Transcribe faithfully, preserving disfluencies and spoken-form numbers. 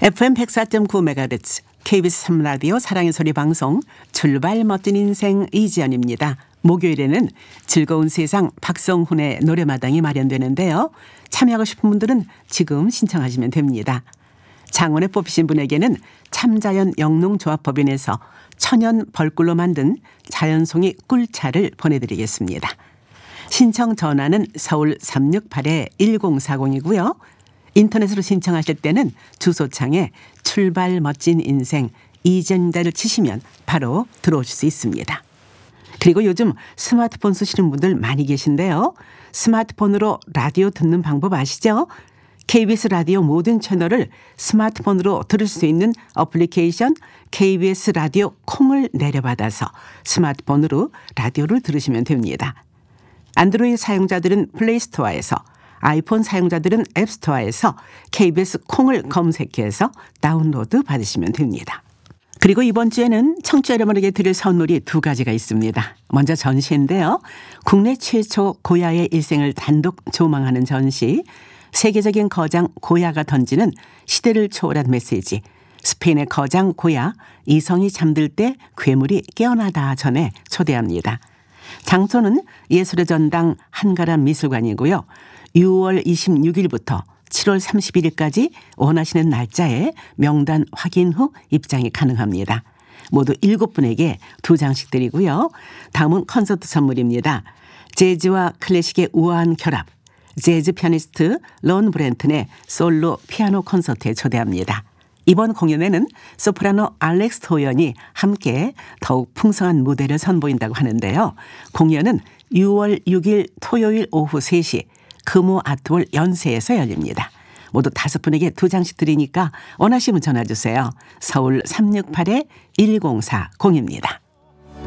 에프엠 백사 점 구 메가헤르츠 케이비에스 삼 라디오 사랑의 소리 방송 출발 멋진 인생 이지연입니다. 목요일에는 즐거운 세상 박성훈의 노래마당이 마련되는데요. 참여하고 싶은 분들은 지금 신청하시면 됩니다. 장원에 뽑히신 분에게는 참자연 영농조합법인에서 천연 벌꿀로 만든 자연송이 꿀차를 보내드리겠습니다. 신청 전화는 서울 삼육팔 일공사공이고요. 인터넷으로 신청하실 때는 주소창에 출발 멋진 인생 이전자를 치시면 바로 들어오실 수 있습니다. 그리고 요즘 스마트폰 쓰시는 분들 많이 계신데요. 스마트폰으로 라디오 듣는 방법 아시죠? 케이비에스 라디오 모든 채널을 스마트폰으로 들을 수 있는 어플리케이션 케이비에스 라디오 콩을 내려받아서 스마트폰으로 라디오를 들으시면 됩니다. 안드로이드 사용자들은 플레이스토어에서, 아이폰 사용자들은 앱스토어에서 케이비에스 콩을 검색해서 다운로드 받으시면 됩니다. 그리고 이번 주에는 청취자 여러분에게 드릴 선물이 두 가지가 있습니다. 먼저 전시인데요. 국내 최초 고야의 일생을 단독 조망하는 전시, 세계적인 거장 고야가 던지는 시대를 초월한 메시지, 스페인의 거장 고야, 이성이 잠들 때 괴물이 깨어나다 전에 초대합니다. 장소는 예술의 전당 한가람 미술관이고요. 유월 이십육일부터 칠월 삼십일일까지 원하시는 날짜에 명단 확인 후 입장이 가능합니다. 모두 일곱 분에게 두 장씩 드리고요. 다음은 콘서트 선물입니다. 재즈와 클래식의 우아한 결합, 재즈 피아니스트 론 브랜튼의 솔로 피아노 콘서트에 초대합니다. 이번 공연에는 소프라노 알렉스 토연이 함께 더욱 풍성한 무대를 선보인다고 하는데요. 공연은 유월 육일 토요일 오후 세 시 금호 아트홀 연세에서 열립니다. 모두 다섯 분에게 두 장씩 드리니까 원하시면 전화 주세요. 서울 삼육팔 일공사공입니다.